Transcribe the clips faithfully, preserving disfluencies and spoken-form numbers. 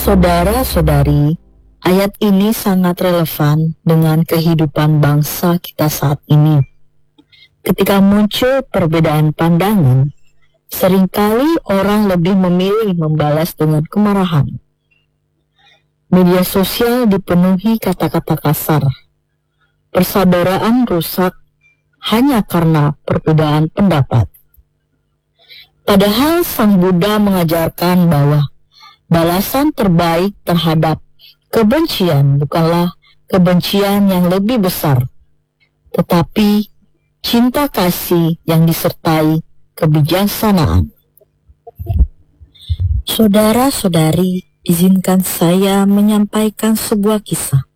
Saudara-saudari, ayat ini sangat relevan dengan kehidupan bangsa kita saat ini. Ketika muncul perbedaan pandangan, seringkali orang lebih memilih membalas dengan kemarahan. Media sosial dipenuhi kata-kata kasar. Persaudaraan rusak hanya karena perbedaan pendapat. Padahal Sang Buddha mengajarkan bahwa balasan terbaik terhadap kebencian bukanlah kebencian yang lebih besar, tetapi cinta kasih yang disertai kebijaksanaan. Saudara-saudari, izinkan saya menyampaikan sebuah kisah.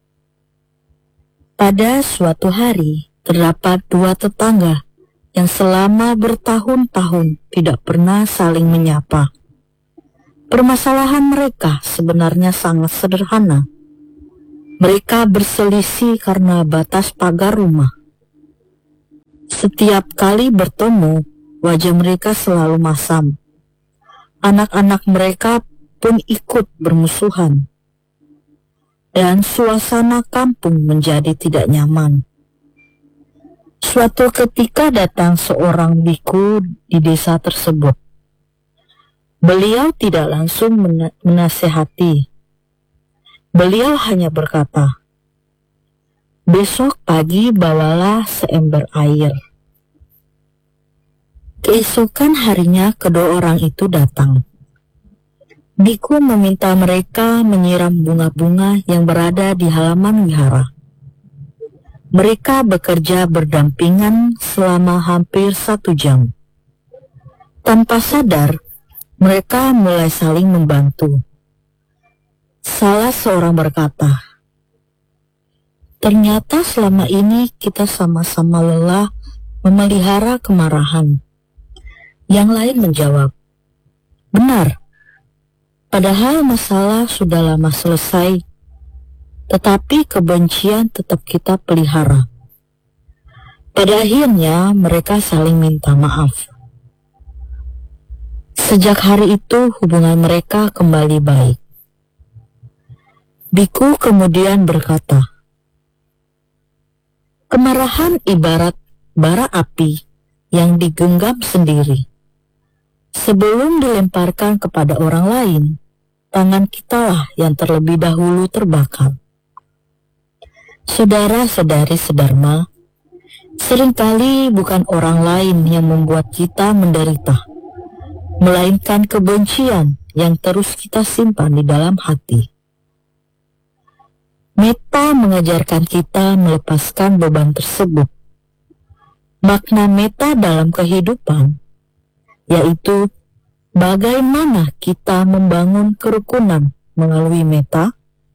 Pada suatu hari, terdapat dua tetangga yang selama bertahun-tahun tidak pernah saling menyapa. Permasalahan mereka sebenarnya sangat sederhana. Mereka berselisih karena batas pagar rumah. Setiap kali bertemu, wajah mereka selalu masam. Anak-anak mereka pun ikut bermusuhan. Dan suasana kampung menjadi tidak nyaman. Suatu ketika datang seorang biku di desa tersebut. Beliau tidak langsung men- menasehati. Beliau hanya berkata, "Besok pagi bawalah seember air." Keesokan harinya kedua orang itu datang. Biku meminta mereka menyiram bunga-bunga yang berada di halaman wihara. Mereka bekerja berdampingan selama hampir satu jam. Tanpa sadar, mereka mulai saling membantu. Salah seorang berkata, "Ternyata selama ini kita sama-sama lelah memelihara kemarahan." Yang lain menjawab, "Benar, padahal masalah sudah lama selesai, tetapi kebencian tetap kita pelihara." Pada akhirnya mereka saling minta maaf. Sejak hari itu hubungan mereka kembali baik. Biku kemudian berkata, "Kemarahan ibarat bara api yang digenggam sendiri. Sebelum dilemparkan kepada orang lain, tangan kitalah yang terlebih dahulu terbakar." Saudara-saudari sedharma, seringkali bukan orang lain yang membuat kita menderita, melainkan kebencian yang terus kita simpan di dalam hati. Metta mengajarkan kita melepaskan beban tersebut. Makna metta dalam kehidupan, yaitu bagaimana kita membangun kerukunan melalui metta.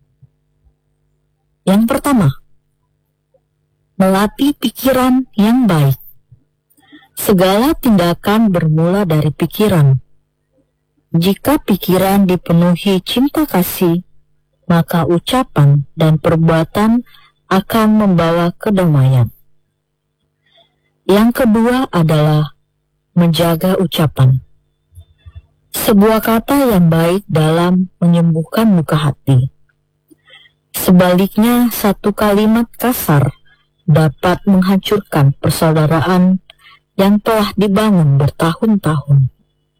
Yang pertama, melatih pikiran yang baik. Segala tindakan bermula dari pikiran. Jika pikiran dipenuhi cinta kasih, maka ucapan dan perbuatan akan membawa kedamaian. Yang kedua adalah menjaga ucapan. Sebuah kata yang baik dalam menyembuhkan luka hati. Sebaliknya, satu kalimat kasar dapat menghancurkan persaudaraan yang telah dibangun bertahun-tahun.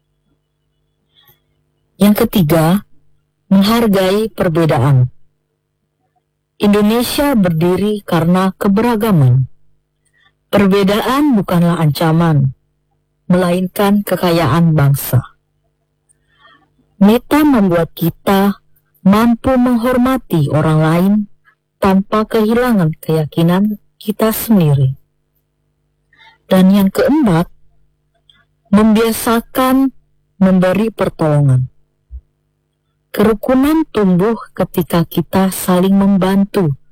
Yang ketiga, menghargai perbedaan. Indonesia berdiri karena keberagaman. Perbedaan bukanlah ancaman, melainkan kekayaan bangsa. Metta membuat kita mampu menghormati orang lain tanpa kehilangan keyakinan kita sendiri. Dan yang keempat, membiasakan memberi pertolongan. Kerukunan tumbuh ketika kita saling membantu